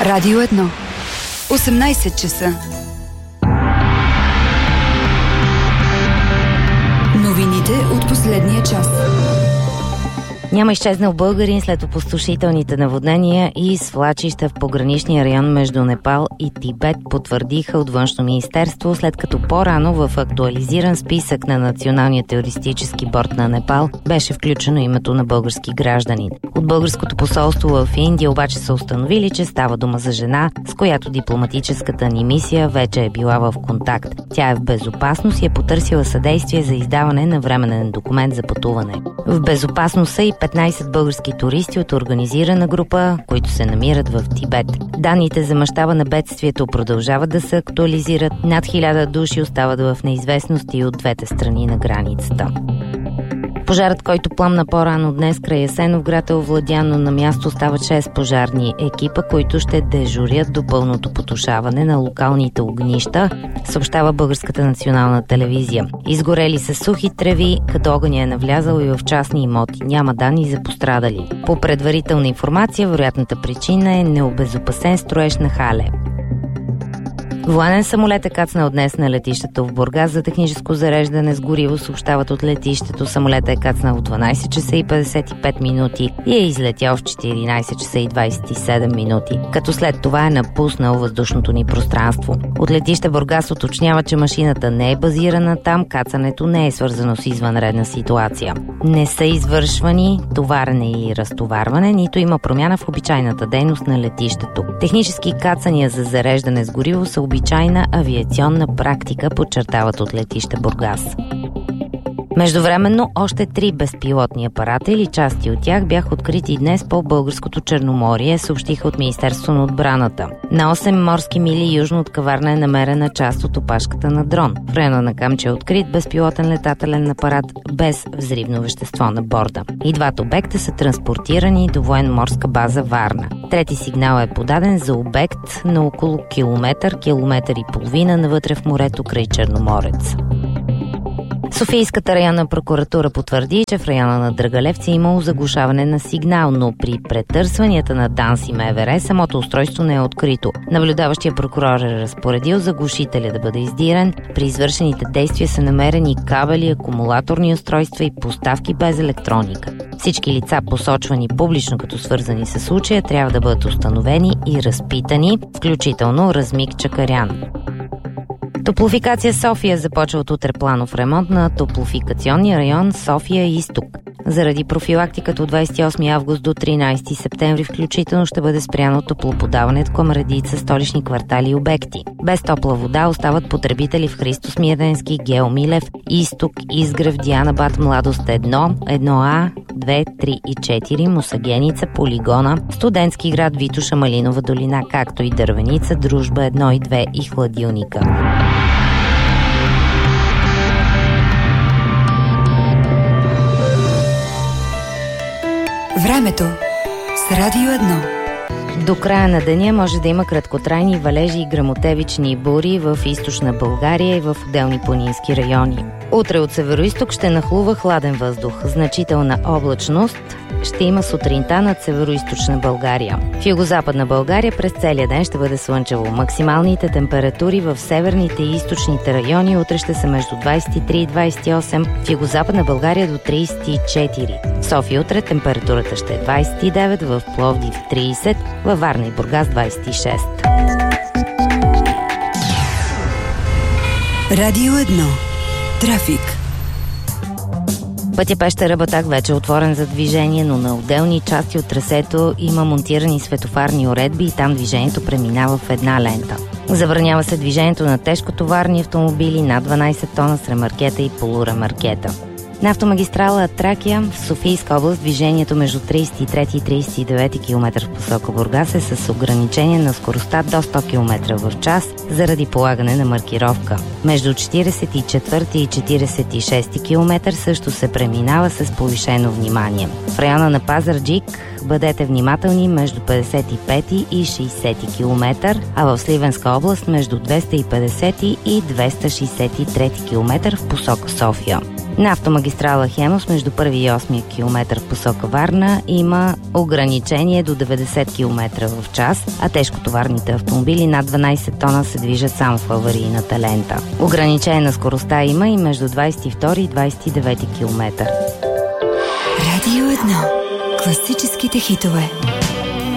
Радио 1. 18 часа. Новините от последния час. Няма изчезнал българин след опустошителните наводнения и свлачища в пограничния район между Непал и Тибет, потвърдиха от Външно министерство, след като по-рано в актуализиран списък на Националния терористически борд на Непал беше включено името на български гражданин. От българското посолство в Индия обаче са установили, че става дума за жена, с която дипломатическата ни мисия вече е била в контакт. Тя е в безопасност и е потърсила съдействие за издаване на временен документ за пътуване. В безопасност са и 15 български туристи от организирана група, които се намират в Тибет. Данните за мащаба на бедствието продължават да се актуализират. Над 1000 души остават в неизвестност и от двете страни на границата. Пожарът, който пламна по-рано днес край Асеновград, е овладян, но на място остават 6 пожарни екипа, които ще дежурят до пълното потушаване на локалните огнища, съобщава Българската национална телевизия. Изгорели са сухи треви, като огъня е навлязал и в частни имоти. Няма данни за пострадали. По предварителна информация, вероятната причина е необезопасен строеж на хале. Военен самолет е кацнал днес на летището в Бургас за техническо зареждане с гориво, съобщават от летището. Самолетът е кацнал в 12 часа и 55 минути и е излетял в 14 часа и 27 минути, като след това е напуснал въздушното ни пространство. От летище Бургас уточнява, че машината не е базирана там, кацането не е свързано с извънредна ситуация. Не са извършвани товарене или разтоварване, нито има промяна в обичайната дейност на летището. Технически кацания за зареждане с гориво са обичайна авиационна практика, подчертават от летище Бургас. Междувременно още 3 безпилотни апарата или части от тях бяха открити днес по българското Черноморие, съобщиха от Министерството на отбраната. На 8 морски мили южно от Каварна е намерена част от опашката на дрон. В района на Камчия е открит безпилотен летателен апарат без взривно вещество на борда. И двата обекта са транспортирани до военно-морска база Варна. Трети сигнал е подаден за обект на около километър и половина навътре в морето край Черноморец. Софийската районна прокуратура потвърди, че в района на Драгалевци е имало заглушаване на сигнал, но при претърсванията на ДАНС и МВР самото устройство не е открито. Наблюдаващия прокурор е разпоредил заглушителя да бъде издирен. При извършените действия са намерени кабели, акумулаторни устройства и поставки без електроника. Всички лица, посочвани публично като свързани с случая, трябва да бъдат установени и разпитани, включително Размик Чакарян. Топлофикация София започва от утре планов ремонт на топлофикационния район София Изток. Заради профилактиката от 28 август до 13 септември включително ще бъде спряно топлоподаването към редица столични квартали и обекти. Без топла вода остават потребители в Христо Смирненски, Гео Милев, Изток, Изгрев, Дианабад, Младост 1, 1А, 2, 3 и 4, Мусагеница, Полигона, Студентски град, Витоша, Малинова долина, както и Дървеница, Дружба 1 и 2 и Хладилника. Времето с Радио 1. До края на деня може да има краткотрайни валежи и гръмотевични бури в източна България и в отделни планински райони. Утре от североизток ще нахлува хладен въздух. Значителна облачност ще има сутринта над североизточна България. В югозападна България през целия ден ще бъде слънчево. Максималните температури в северните и източните райони утре ще са между 23 и 28, в югозападна България до 34. В София утре температурата ще е 29, в Пловдив 30, във Варна и Бургас 26. Радио 1. Трафик. Пътя Пещера Батак вече е отворен за движение, но на отделни части от трасето има монтирани светофарни уредби и там движението преминава в една лента. Забранява се движението на тежкотоварни автомобили над 12 тона с ремаркета и полуремаркета. На автомагистрала Тракия в Софийска област движението между 33 и 39 км в посока Бургас е с ограничение на скоростта до 100 км в час заради полагане на маркировка. Между 44 и 46 км също се преминава с повишено внимание. В района на Пазарджик бъдете внимателни между 55 и 60 км, а в Сливенска област между 250 и 263 км в посока София. На автомагистрала Хемус между 1 и 8 км в посока Варна има ограничение до 90 км в час, а тежкотоварните автомобили над 12 тона се движат само в аварийната лента. Ограничение на скоростта има и между 22 и 29 км. Радио 1. Класическите хитове.